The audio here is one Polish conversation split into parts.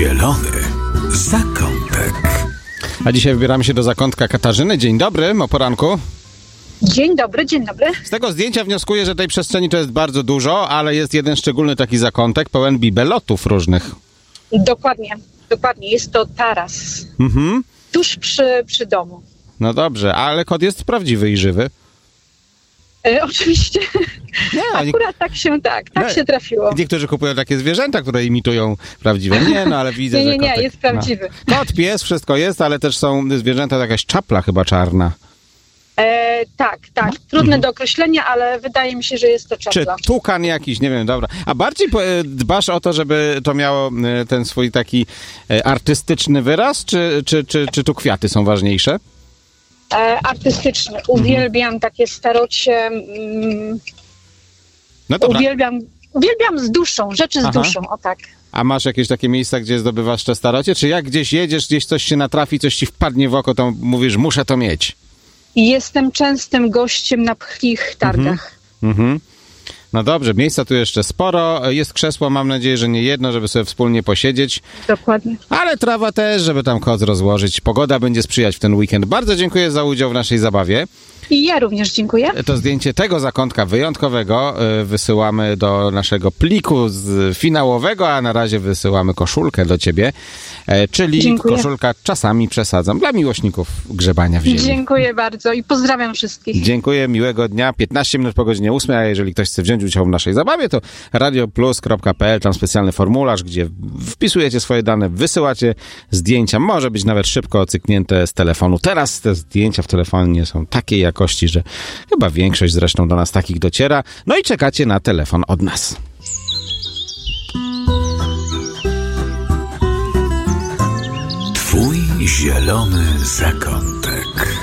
Zielony zakątek. A dzisiaj wybieramy się do zakątka Katarzyny. Dzień dobry, o poranku. Dzień dobry, dzień dobry. Z tego zdjęcia wnioskuję, że tej przestrzeni to jest bardzo dużo, ale jest jeden szczególny taki zakątek pełen bibelotów różnych. Dokładnie. Jest to taras. Tuż przy domu. No dobrze, ale kot jest prawdziwy i żywy? Oczywiście. Akurat tak się trafiło. Niektórzy kupują takie zwierzęta, które imitują prawdziwe. Ale widzę, że Nie, jest prawdziwy. Kot, pies, wszystko jest, ale też są zwierzęta, jakaś czapla chyba czarna. Tak. Trudne do określenia, ale wydaje mi się, że jest to czapla. Czy tukan jakiś, nie wiem, dobra. A bardziej dbasz o to, żeby to miało ten swój taki artystyczny wyraz, czy tu kwiaty są ważniejsze? Artystyczny. Uwielbiam takie starocie. No dobra. Uwielbiam z duszą, rzeczy z duszą, o tak. A masz jakieś takie miejsca, gdzie zdobywasz te starocie? Czy jak gdzieś jedziesz, gdzieś coś się natrafi, coś ci wpadnie w oko, to mówisz, muszę to mieć? Jestem częstym gościem na pchlich targach. No dobrze, miejsca tu jeszcze sporo. Jest krzesło, mam nadzieję, że nie jedno, żeby sobie wspólnie posiedzieć. Dokładnie. Ale trawa też, żeby tam koc rozłożyć. Pogoda będzie sprzyjać w ten weekend. Bardzo dziękuję za udział w naszej zabawie. I ja również dziękuję. To zdjęcie tego zakątka wyjątkowego wysyłamy do naszego pliku finałowego, a na razie wysyłamy koszulkę do ciebie, czyli dziękuję. Koszulka czasami przesadzam dla miłośników grzebania w ziemi. Dziękuję bardzo i pozdrawiam wszystkich. Dziękuję, miłego dnia. 15 minut po godzinie 8, a jeżeli ktoś chce wziąć udział w naszej zabawie, to radioplus.pl, tam specjalny formularz, gdzie wpisujecie swoje dane, wysyłacie zdjęcia, może być nawet szybko cyknięte z telefonu. Teraz te zdjęcia w telefonie są takiej jakości, że chyba większość zresztą do nas takich dociera. No i czekacie na telefon od nas. Twój zielony zakątek.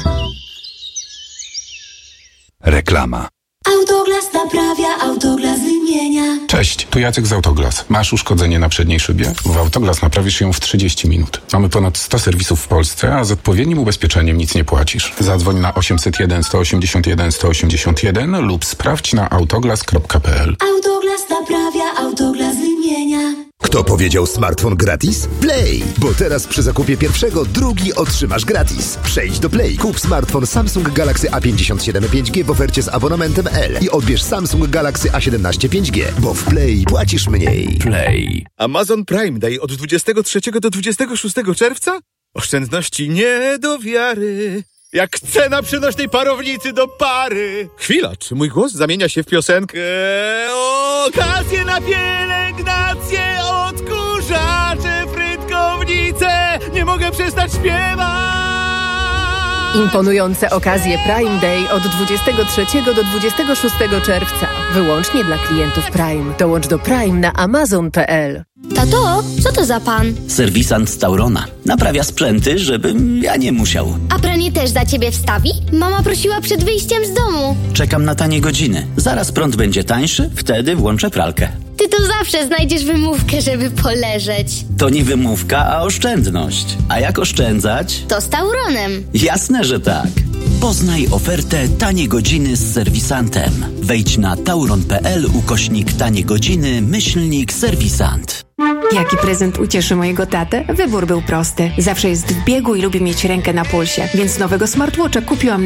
Reklama. Autoglas naprawia, Autoglas wymienia. Cześć, tu Jacek z Autoglas. Masz uszkodzenie na przedniej szybie? W Autoglas naprawisz ją w 30 minut. Mamy ponad 100 serwisów w Polsce, a z odpowiednim ubezpieczeniem nic nie płacisz. Zadzwoń na 801 181 181 lub sprawdź na autoglas.pl. Autoglas naprawia, Autoglas wymienia. Kto powiedział smartfon gratis? Play! Bo teraz przy zakupie pierwszego drugi otrzymasz gratis. Przejdź do Play, kup smartfon Samsung Galaxy A57 5G w ofercie z abonamentem L i odbierz Samsung Galaxy A17 5G, bo w Play płacisz mniej. Play. Amazon Prime Day od 23 do 26 czerwca? Oszczędności nie do wiary. Jak cena przenośnej parownicy do pary. Chwila, czy mój głos zamienia się w piosenkę? Okazje na pielęgnację, odkurzacze, frytkownice. Nie mogę przestać śpiewać. Imponujące okazje Prime Day od 23 do 26 czerwca. Wyłącznie dla klientów Prime. Dołącz do Prime na amazon.pl. Tato, co to za pan? Serwisant z Taurona. Naprawia sprzęty, żebym ja nie musiał. A pranie też za ciebie wstawi? Mama prosiła przed wyjściem z domu. Czekam na tanie godziny. Zaraz prąd będzie tańszy, wtedy włączę pralkę. Ty to zawsze znajdziesz wymówkę, żeby poleżeć. To nie wymówka, a oszczędność. A jak oszczędzać? To z Tauronem. Jasne, że tak. Poznaj ofertę Tanie Godziny z serwisantem. Wejdź na tauron.pl/tanie godziny /serwisant. Jaki prezent ucieszy mojego tatę? Wybór był prosty. Zawsze jest w biegu i lubi mieć rękę na pulsie, więc nowego smartwatcha kupiłam